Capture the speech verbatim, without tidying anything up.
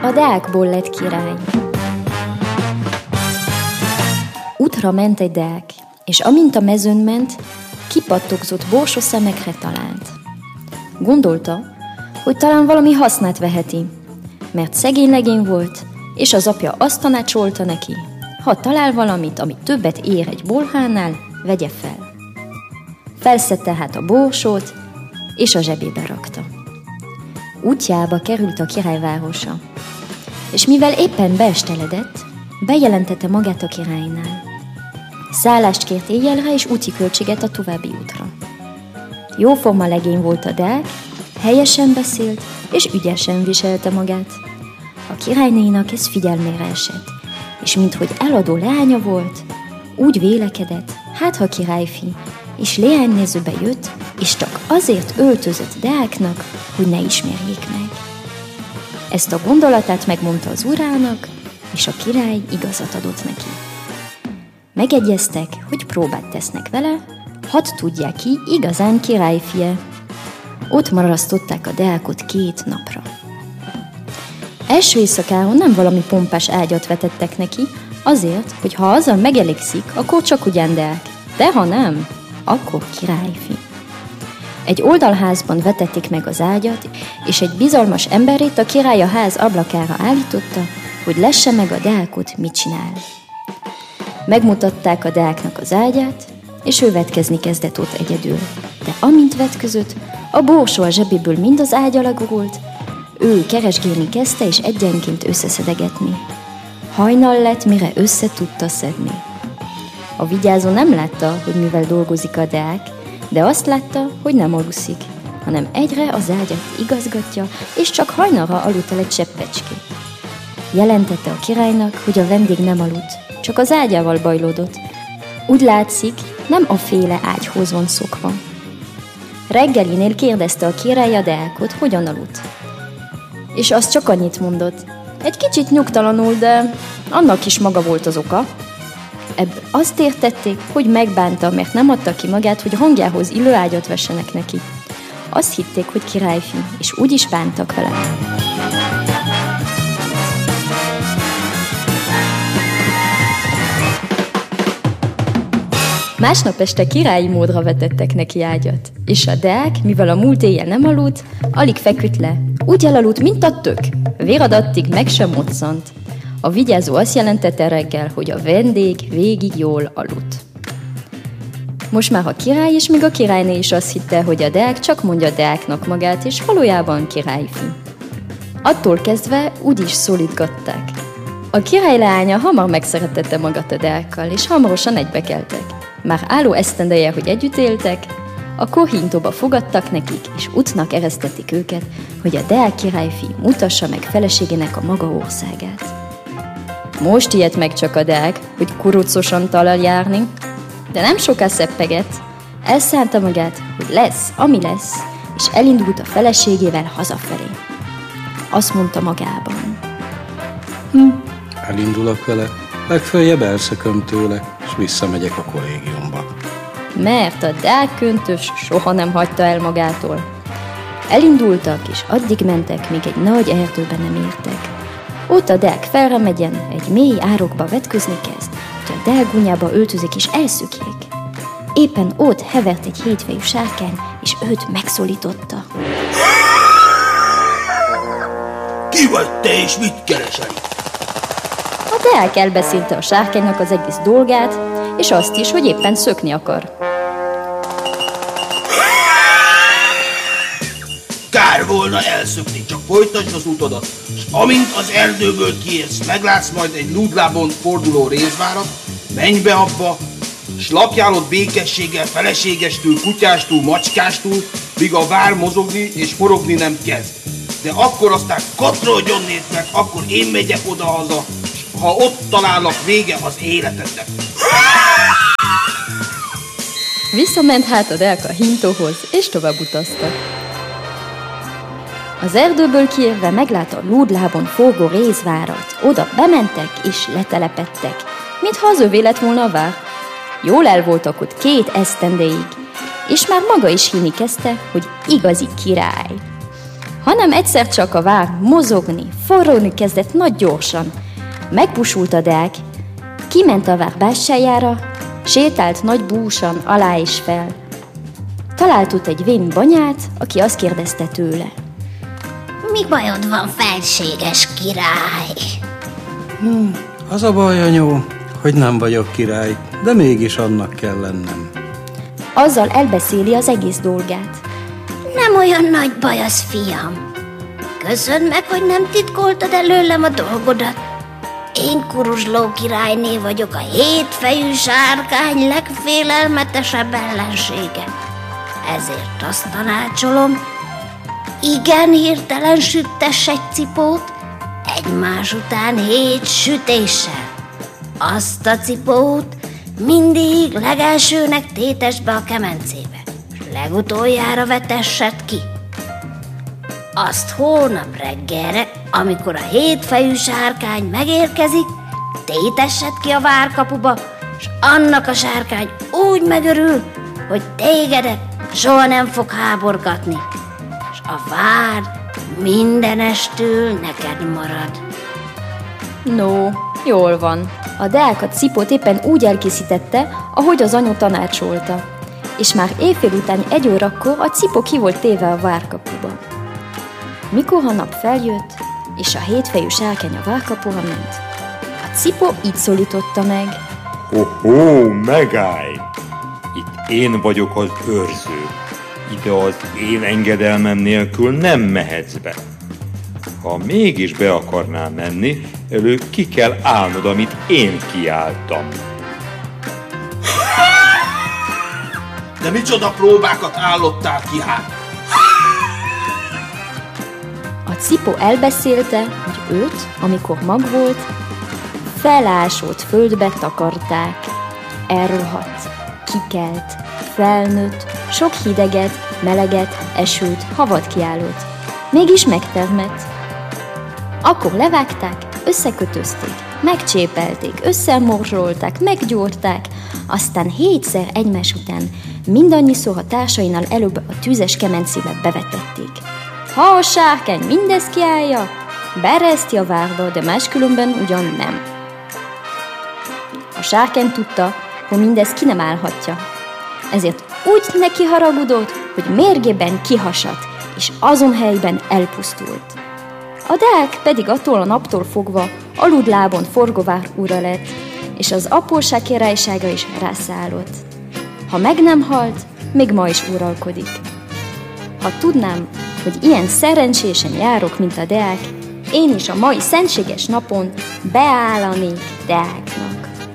A deákból lett király. Útra ment egy deák, és amint a mezőn ment, kipattogzott borsó szemekre talált. Gondolta, hogy talán valami hasznát veheti, mert szegény legény volt, és az apja azt tanácsolta neki, ha talál valamit, ami többet ér egy bolhánál, vegye fel. Felszedte hát a borsót, és a zsebébe rakta. Útjába került a királyvárosa, és mivel éppen beesteledett, bejelentette magát a királynál. Szállást kért éjjelre és úti költséget a további útra. Jóforma legény volt a deák, helyesen beszélt és ügyesen viselte magát. A királynénak ez figyelmére esett, és minthogy eladó leánya volt, úgy vélekedett, hát ha királyfi, és leánynézőbe jött, és csak azért öltözött deáknak, hogy ne ismerjék meg. Ezt a gondolatát megmondta az urának, és a király igazat adott neki. Megegyeztek, hogy próbát tesznek vele, hadd tudják ki igazán királyfie. Ott marasztották a deákot két napra. Első éjszakáron nem valami pompás ágyat vetettek neki, azért, hogy ha azzal megelégszik, akkor csak ugyan deák, de ha nem, akkor királyfi. Egy oldalházban vetették meg az ágyat, és egy bizalmas emberét a király a ház ablakára állította, hogy lesse meg a deákot, mit csinál. Megmutatták a deáknak az ágyát, és ő vetkezni kezdett ott egyedül. De amint vetközött, a borsó a zsebéből mind az ágy alá gurult, ő keresgélni kezdte, és egyenként összeszedegetni. Hajnal lett, mire össze tudta szedni. A vigyázó nem látta, hogy mivel dolgozik a deák, de azt látta, hogy nem aluszik, hanem egyre az ágyat igazgatja, és csak hajnalra aludt el egy cseppecskét. Jelentette a királynak, hogy a vendég nem aludt, csak az ágyával bajlódott. Úgy látszik, nem a féle ágyhoz van szokva. Reggelinél kérdezte a király a deákot, hogyan aludt. És az csak annyit mondott. Egy kicsit nyugtalanul, de annak is maga volt az oka. Ebből azt értették, hogy megbánta, mert nem adta ki magát, hogy hangjához illő ágyat vessenek neki. Azt hitték, hogy királyfi, és úgy is bántak vele. Másnap este királyi módra vetettek neki ágyat, és a deák, mivel a múlt éjjel nem aludt, alig feküdt le. Úgy elaludt, mint a tök. Véradattig meg sem moccant. A vigyázó azt jelentette reggel, hogy a vendég végig jól aludt. Most már a király és még a királyné is azt hitte, hogy a deák csak mondja deáknak magát, és valójában királyfi. Attól kezdve úgy is szólítgatták. A király leánya hamar megszeretette magát a deákkal, és hamarosan egybekeltek. Már álló esztendeje, hogy együtt éltek, a kohintóba fogadtak nekik, és útnak eresztették őket, hogy a deák királyfi mutassa meg feleségének a maga országát. Most ilyet meg csak a deák, hogy kurucosan talál járni, de nem soká szeppegett. Elszánta magát, hogy lesz, ami lesz, és elindult a feleségével hazafelé. Azt mondta magában. Hm, elindulok vele, legfeljebb elszököm tőle, és visszamegyek a kollégiumba. Mert a deák köntös soha nem hagyta el magától. Elindultak, és addig mentek, míg egy nagy erdőben nem értek. Ott a deák felremegyen, egy mély árokba vetközni kezd, hogy a deák gúnyába öltözik és elszökjék. Éppen ott hevert egy hétfejű sárkány, és őt megszólította. Ki vagy te, és mit keresel? A deák elbeszélte a sárkánynak az egész dolgát, és azt is, hogy éppen szökni akar. Kár volna elszökni, csak folytasd az utadat, és amint az erdőből kiérsz, meglátsz majd egy lúdlábon forduló rézvárat, menj be abba, s lakjál ott békességgel, feleségestül, kutyástól, macskástól, míg a vár mozogni és forogni nem kezd. De akkor aztán katrodjon nézd meg, akkor én megyek oda-haza, és ha ott talállak, vége az életednek. Visszament hát a deák a hintóhoz, és tovább utaztak. Az erdőből kiérve meglátta a lúdlábon forgó rézvárat. Oda bementek és letelepedtek, mintha az övé lett volna a vár. Jól el voltak ott két esztendéig, és már maga is hinni kezdte, hogy igazi király. hanem egyszer csak a vár mozogni, forogni kezdett nagy gyorsan. Megpusult a deák, kiment a vár bástyájára, sétált nagy búsan alá és fel. Talált ott egy vén banyát, aki azt kérdezte tőle. Mi bajod van, felséges király? Hmm, az a baj, anyó, hogy nem vagyok király, de mégis annak kell lennem. Azzal elbeszéli az egész dolgát. Nem olyan nagy baj az, fiam. Köszönd meg, hogy nem titkoltad előlem a dolgodat. Én Kuruzsló királyné vagyok, a hétfejű sárkány legfélelmetesebb ellensége. Ezért azt tanácsolom, igen hirtelen süttess egy cipót, egymás után hét sütéssel. Azt a cipót mindig legelsőnek tétesd be a kemencébe, és legutoljára vetessed ki. Azt holnap reggelre, amikor a hétfejű sárkány megérkezik, tétessed ki a várkapuba, és annak a sárkány úgy megörül, hogy tégedet soha nem fog háborgatni, és a vár mindenestül neked marad. No, jól van. A deák a cipót éppen úgy elkészítette, ahogy az anya tanácsolta, és már éjfél után egy órakor a cipó ki volt téve a várkapuba. Mikor a nap feljött, és a hétfejű sárkány a várkapuba ment, a cipó így szólította meg. Ho-ho, megállj! Itt én vagyok az őrző. Ide az én engedelmem nélkül nem mehetsz be. Ha mégis be akarnál menni, előbb ki kell állnod, amit én kiálltam. De micsoda próbákat állottál ki, hát? A cipó elbeszélte, hogy őt, amikor mag volt, felásott földbe takarták. Elrohadt, kikelt, felnőtt, sok hideget, meleget, esőt, havat kiállott. Mégis megtermett. Akkor levágták, összekötözték, megcsépelték, összemorzsolták, meggyúrták, aztán hétszer egymás után mindannyiszor a társainál előbb a tüzes kemencébe bevetették. Ha a sárkány mindezt kiállja, bereszti a várba, de máskülönben ugyan nem. A sárkány tudta, hogy mindezt ki nem állhatja. Ezért úgy neki haragudott, hogy mérgében kihasadt, és azon helyben elpusztult. A deák pedig attól a naptól fogva aludlábon forgovár ura lett, és az apóság királysága is rászállott. Ha meg nem halt, még ma is uralkodik. Ha tudnám, hogy ilyen szerencsésen járok, mint a deák, én is a mai szentséges napon beállanék deáknak.